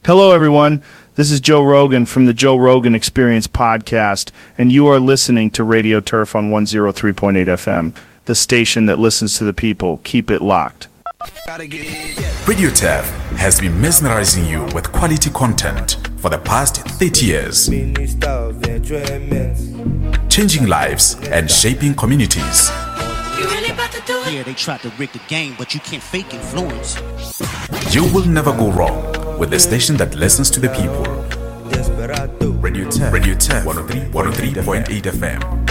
Hello, everyone. This is Joe Rogan from the Joe Rogan Experience podcast, and you are listening to Radio Turf on 103.8 FM, the station that listens to the people. Keep it locked. Radio Turf has been mesmerizing you with quality content for the past 30 years, changing lives and shaping communities. Yeah, they tried to rig the game, but you can't fake influence. You will never go wrong with the station that listens to the people. Radio Turf 103.8 FM.